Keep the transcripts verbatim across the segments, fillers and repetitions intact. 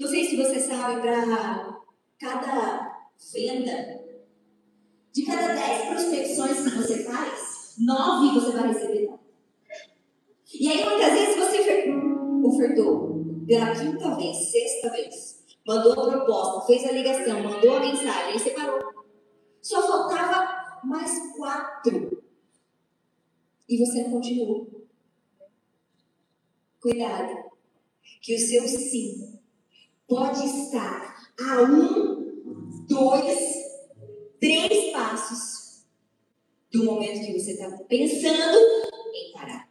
sei se você sabe, para cada venda, de cada dez prospecções que você faz, nove você vai receber não. E aí, muitas vezes, você ofertou pela quinta vez, sexta vez, mandou a proposta, fez a ligação, mandou a mensagem, aí você parou. Só faltava mais quatro. E você não continuou. Cuidado, que o seu sim pode estar a um, dois, três passos do momento que você está pensando em parar.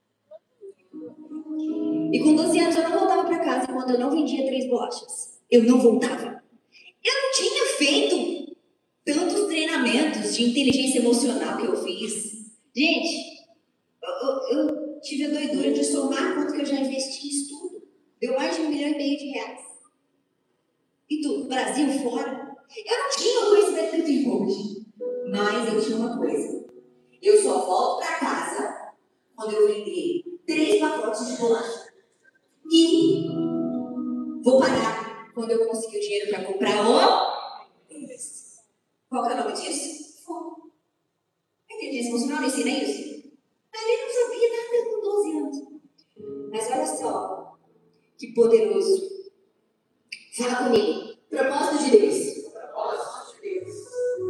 E com doze anos eu não voltava para casa quando eu não vendia três bolachas. Eu não voltava. Eu não tinha feito tantos treinamentos de inteligência emocional que eu fiz. Gente, eu, eu tive a doidura de somar quanto que eu já investi em estudo. Deu mais de um milhão e meio de reais. E do Brasil fora. Eu não tinha o conhecimento que eu tenho hoje. Mas eu tinha uma coisa. Eu só volto para casa quando eu vender três pacotes de bolacha. E vou parar quando eu conseguir o dinheiro para comprar o... Qual que é o nome disso? Foco. Inteligência emocional, não ensina isso? Mas ele não sabia nada com doze anos. Mas olha só, que poderoso. Fala comigo. Propósito de Deus. Propósito de Deus.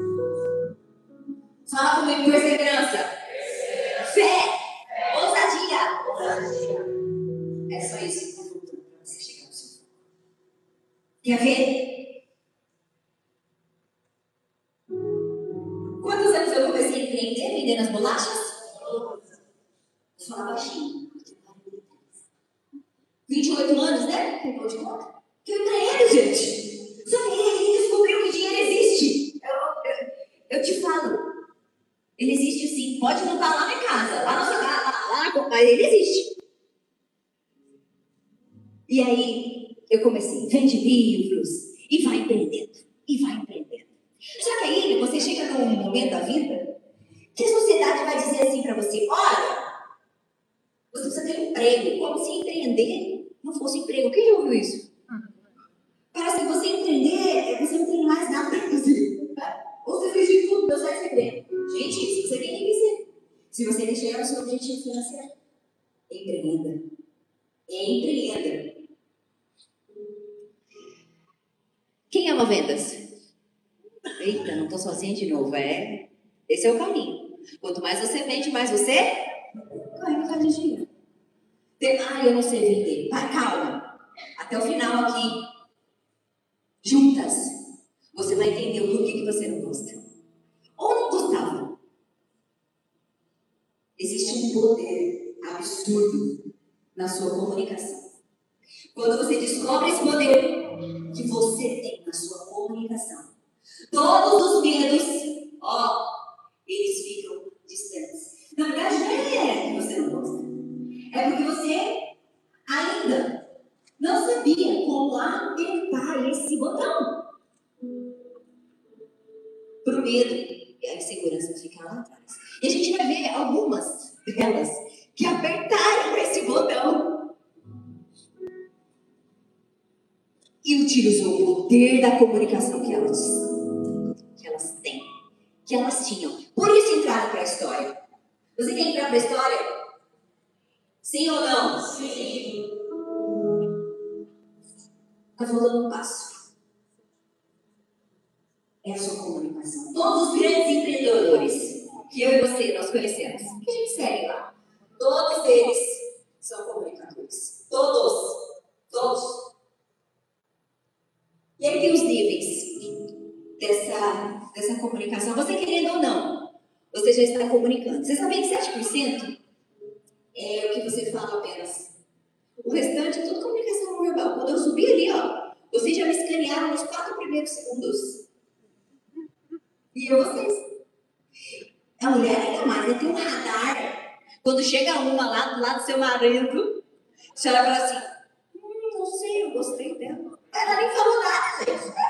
Fala comigo, perseverança. Fé. Ousadia. Ousadia. É só isso que está faltando para você chegar ao seu foco. Quer ver? Quantos anos eu comecei a empreender, vendendo as bolachas? Eu falava baixinho. vinte e oito anos, né? Tem de conta? Que eu empreendo, gente. Só que ele descobriu que dinheiro existe. Eu, eu, eu te falo. Ele existe sim. Pode não estar lá na casa, lá na sua casa, lá, lá, mas ele existe. E aí, eu comecei, vende livros, e vai empreendendo, e vai empreendendo. Só que aí, você chega num momento da vida, que a sociedade vai dizer assim pra você, olha, você precisa ter um emprego, como se empreender não fosse emprego. Quem já ouviu isso? Parece que você empreender, você não tem mais nada pra fazer. Ou você fez de tudo, deu certo empreender. Gente, isso você tem que dizer. Se você quer chegar no seu objetivo financeiro, empreenda. Empreenda. Quem ama vendas? Eita, não estou sozinha de novo. É, esse é o caminho. Quanto mais você vende, mais você ganha mais de dinheiro. Ah, eu não sei vender. Vai, calma. Até o final aqui, juntas, você vai entender o porquê que você não gosta. Ou não gostava. Existe um poder absurdo na sua comunicação. Quando você descobre esse poder que você tem na sua comunicação, todos os medos, ó, eles ficam distantes. Na verdade, não é que você não gosta. É porque você ainda não sabia como apertar esse botão. Pro medo e a insegurança ficar lá atrás. E a gente vai ver algumas delas que apertaram esse botão. E utilizou o poder da comunicação que elas, que elas têm, que elas tinham. Por isso entraram para a história. Você quer entrar para a história? Sim ou não? Sim. Está faltando um passo. É a sua comunicação. Todos os grandes empreendedores que eu e você nós conhecemos, que a gente segue lá, todos eles são comunicadores. Todos. Todos. E aí tem os níveis dessa, dessa comunicação. Você querendo ou não, você já está comunicando. Você sabia que sete por cento é o que você fala apenas. O restante é tudo comunicação não verbal. Quando eu subi ali, ó, vocês já me escanearam nos quatro primeiros segundos. E eu vocês. A mulher ainda mais, ela tem um radar. Quando chega uma lá do lado do seu marido, você olha e fala assim, hum, não sei, eu gostei dela. Ela nem falou nada, gente.